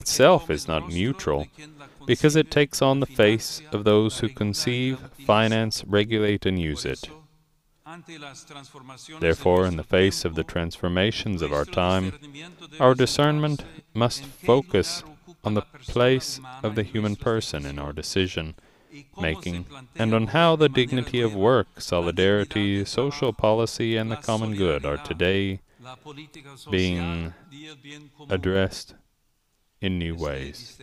itself is not neutral, because it takes on the face of those who conceive, finance, regulate, and use it. Therefore, in the face of the transformations of our time, our discernment must focus on the place of the human person in our decision-making, and on how the dignity of work, solidarity, social policy, and the common good are today being addressed in new ways.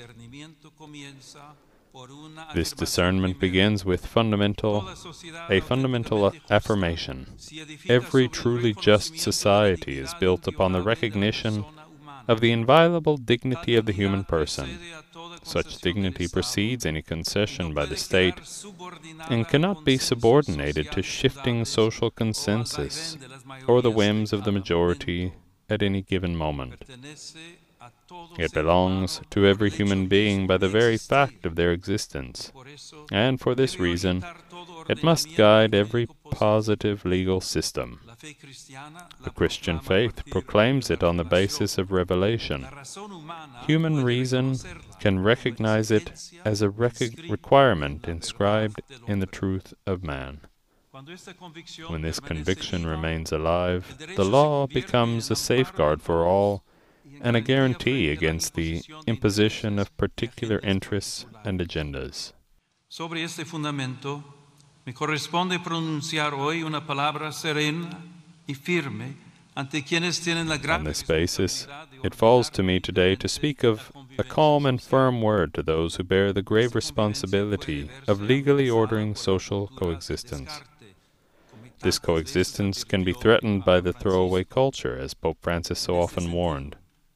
This discernment begins with a fundamental affirmation. Every truly just society is built upon the recognition of the inviolable dignity of the human person. Such dignity precedes any concession by the state and cannot be subordinated to shifting social consensus or the whims of the majority at any given moment. It belongs to every human being by the very fact of their existence, and for this reason it must guide every positive legal system. The Christian faith proclaims it on the basis of revelation. Human reason can recognize it as a requirement inscribed in the truth of man. When this conviction remains alive, the law becomes a safeguard for all and a guarantee against the imposition of particular interests and agendas. Sobre este fundamento, me corresponde pronunciar hoy una palabra serena y firme ante quienes tienen la gran. On this basis, it falls to me today to speak of a calm and firm word to those who bear the grave responsibility of legally ordering social coexistence. This coexistence can be threatened by the throwaway culture, as Pope Francis so often warned.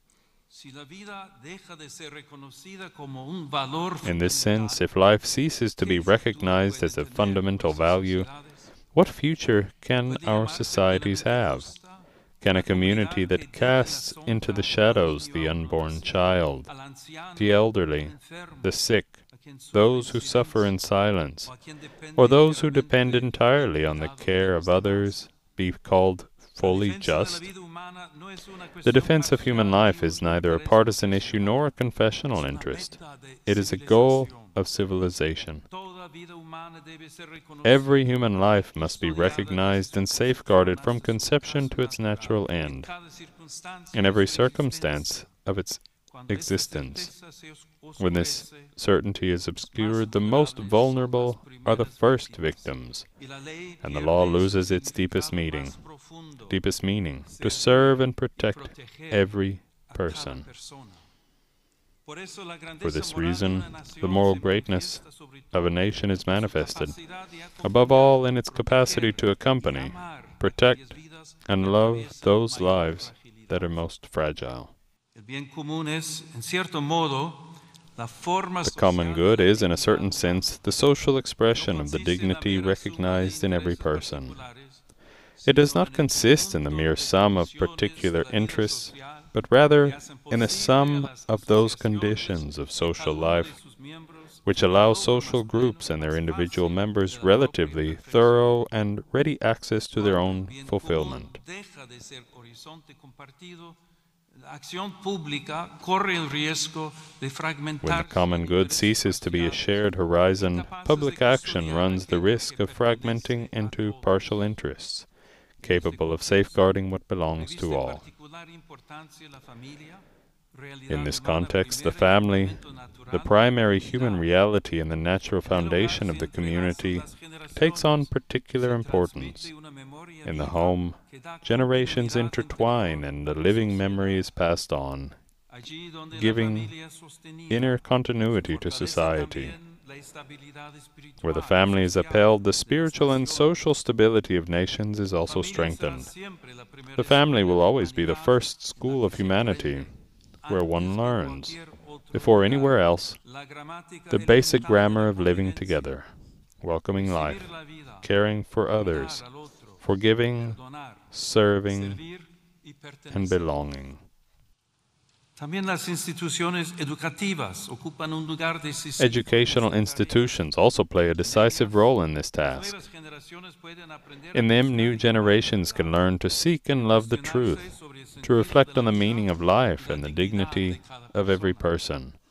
In this sense, if life ceases to be recognized as a fundamental value, what future can our societies have? Can a community that casts into the shadows the unborn child, the elderly, the sick, those who suffer in silence, or those who depend entirely on the care of others, be called fully just? The defense of human life is neither a partisan issue nor a confessional interest. It is a goal of civilization. Every human life must be recognized and safeguarded from conception to its natural end, in every circumstance of its existence. When this certainty is obscured, the most vulnerable are the first victims, and the law loses its deepest meaning, to serve and protect every person. For this reason, the moral greatness of a nation is manifested, above all in its capacity to accompany, protect, and love those lives that are most fragile. The common good is, in a certain sense, the social expression of the dignity recognized in every person. It does not consist in the mere sum of particular interests, but rather in a sum of those conditions of social life which allow social groups and their individual members relatively thorough and ready access to their own fulfillment. When the common good ceases to be a shared horizon, public action runs the risk of fragmenting into partial interests, capable of safeguarding what belongs to all. In this context, the family, the primary human reality and the natural foundation of the community, takes on particular importance. In the home, generations intertwine and a living memory is passed on, giving inner continuity to society. Where the family is upheld, the spiritual and social stability of nations is also strengthened. The family will always be the first school of humanity, where one learns, before anywhere else, the basic grammar of living together, welcoming life, caring for others, forgiving, serving, and belonging. También las instituciones educativas ocupan un lugar decisivo. Educational institutions also play a decisive role in this task. In them, new generations can learn to seek and love the truth, to reflect on the meaning of life and the dignity of every person.